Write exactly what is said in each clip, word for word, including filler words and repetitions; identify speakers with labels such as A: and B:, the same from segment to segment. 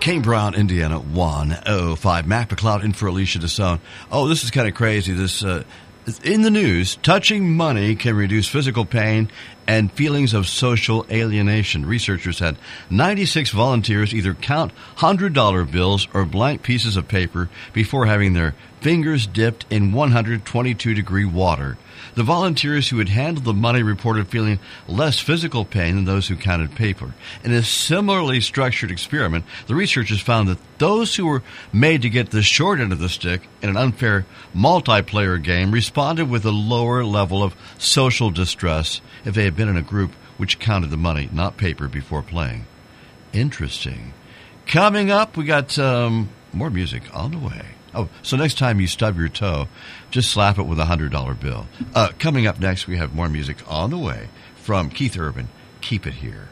A: Kane Brown, Indiana one oh five. Mac McLeod in for Alicia DeSone. Oh, this is kind of crazy. This uh, in the news, touching money can reduce physical pain and feelings of social alienation. Researchers had ninety-six volunteers either count one hundred dollar bills or blank pieces of paper before having their fingers dipped in one hundred twenty-two degree water. The volunteers who had handled the money reported feeling less physical pain than those who counted paper. In a similarly structured experiment, the researchers found that those who were made to get the short end of the stick in an unfair multiplayer game responded with a lower level of social distress if they had been in a group which counted the money, not paper, before playing. Interesting. Coming up, we got um, more music on the way. Oh, so next time you stub your toe, just slap it with a one hundred dollar bill. Uh, coming up next, we have more music on the way from Keith Urban. Keep it here.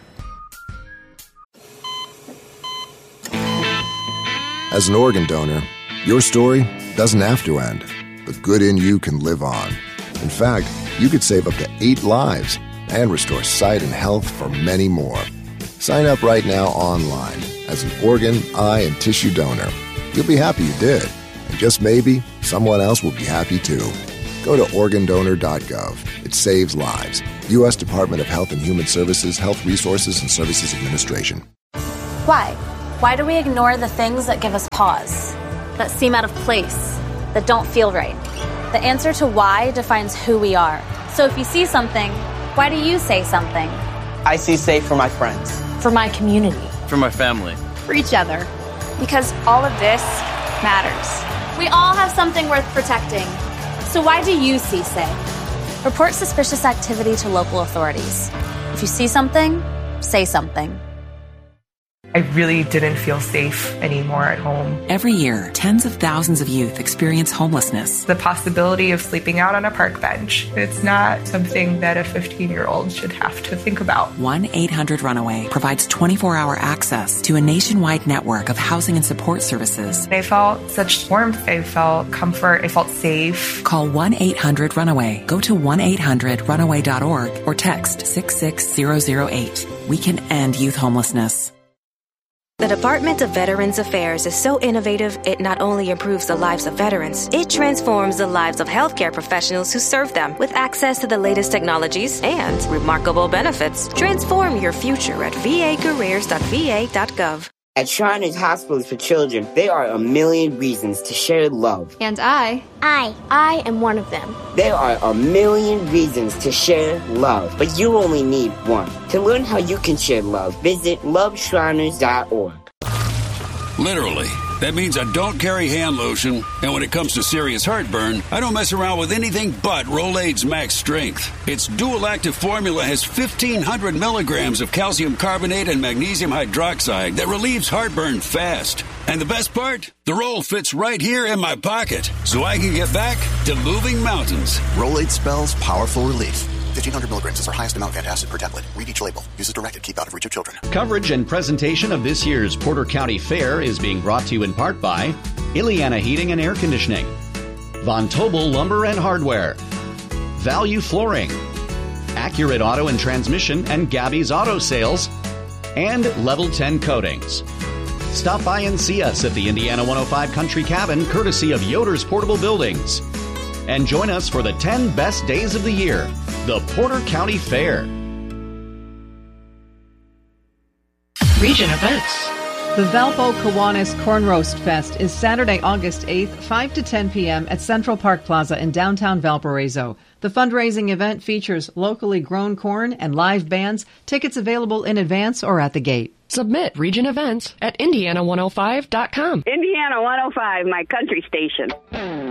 B: As an organ donor, your story doesn't have to end. The good in you can live on. In fact, you could save up to eight lives and restore sight and health for many more. Sign up right now online as an organ, eye, and tissue donor. You'll be happy you did. And just maybe, someone else will be happy too. Go to organ donor dot gov. It saves lives. U S Department of Health and Human Services, Health Resources and Services Administration.
C: Why? Why do we ignore the things that give us pause, that seem out of place, that don't feel right? The answer to why defines who we are. So if you see something, why do you say something?
D: I see safe for my friends.
C: For my community.
E: For my family.
F: For each other. Because all of this matters.
C: We all have something worth protecting. So why do you see safe? Report suspicious activity to local authorities. If you see something, say something.
G: I really didn't feel safe anymore at home.
H: Every year, tens of thousands of youth experience homelessness.
G: The possibility of sleeping out on a park bench, it's not something that a fifteen-year-old should have to think about.
H: one eight hundred runaway provides twenty-four hour access to a nationwide network of housing and support services.
G: I felt such warmth. I felt comfort. I felt safe.
H: Call one eight hundred runaway. Go to one eight hundred runaway dot org or text six six zero zero eight. We can end youth homelessness.
I: The Department of Veterans Affairs is so innovative, it not only improves the lives of veterans, it transforms the lives of healthcare professionals who serve them with access to the latest technologies and remarkable benefits. Transform your future at v a careers dot v a dot gov.
J: At Shriners Hospitals for Children, there are a million reasons to share love.
F: And I,
K: I, I am one of them.
J: There are a million reasons to share love, but you only need one. To learn how you can share love, visit love shriners dot org.
L: Literally. That means I don't carry hand lotion, and when it comes to serious heartburn, I don't mess around with anything but Rolaids Max Strength. Its dual-active formula has fifteen hundred milligrams of calcium carbonate and magnesium hydroxide that relieves heartburn fast. And the best part? The roll fits right here in my pocket, so I can get back to moving mountains.
M: Rolaids spells powerful relief. fifteen hundred milligrams is our highest amount of antacid per tablet. Read each label. Use as directed. Keep out of reach of children.
N: Coverage and presentation of this year's Porter County Fair is being brought to you in part by Ileana Heating and Air Conditioning, Von Tobel Lumber and Hardware, Value Flooring, Accurate Auto and Transmission and Gabby's Auto Sales, and Level ten Coatings. Stop by and see us at the Indiana one oh five Country Cabin, courtesy of Yoder's Portable Buildings. And join us for the ten best days of the year, the Porter County Fair.
O: Region events.
P: The Valpo Kiwanis Corn Roast Fest is Saturday, August eighth, five to ten p.m. at Central Park Plaza in downtown Valparaiso. The fundraising event features locally grown corn and live bands. Tickets available in advance or at the gate.
O: Submit region events at indiana one oh five dot com.
Q: Indiana one oh five, my country station.